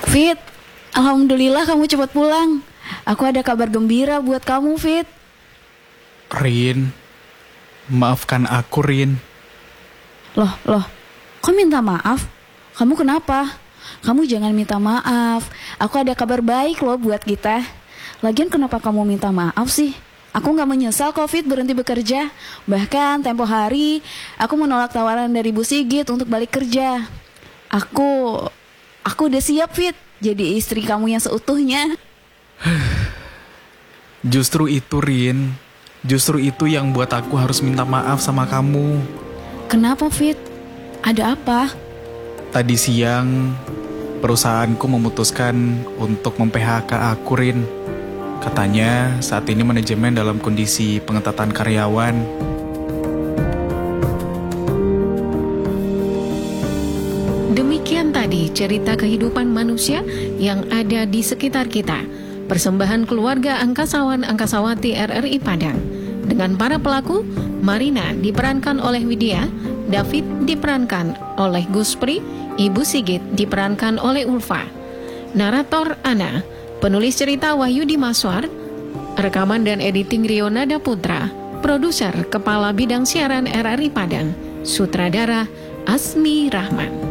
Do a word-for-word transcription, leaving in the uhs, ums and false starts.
Fit, alhamdulillah kamu cepat pulang. Aku ada kabar gembira buat kamu, Fit. Rin, maafkan aku, Rin. Loh, loh, kok minta maaf? Kamu kenapa? Kamu jangan minta maaf. Aku ada kabar baik loh buat kita. Lagian kenapa kamu minta maaf sih? Aku gak menyesal kok, Fit, berhenti bekerja. Bahkan tempo hari aku menolak tawaran dari Bu Sigit untuk balik kerja. Aku, aku udah siap, Fit, jadi istri kamu yang seutuhnya. Justru itu, Rin. Justru itu yang buat aku harus minta maaf sama kamu. Kenapa, Fit? Ada apa? Tadi siang, perusahaanku memutuskan untuk mem-P H K aku, Rin. Katanya saat ini manajemen dalam kondisi pengetatan karyawan. Demikian tadi cerita kehidupan manusia yang ada di sekitar kita. Persembahan keluarga angkasawan Angkasawati R R I Padang. Dengan para pelaku, Marina diperankan oleh Widya, David diperankan oleh Guspri, Ibu Sigit diperankan oleh Ulfa. Narator Ana, penulis cerita Wahyudi Maswar, rekaman dan editing Rionada Putra, produser kepala bidang siaran R R I Padang, sutradara Asmi Rahman.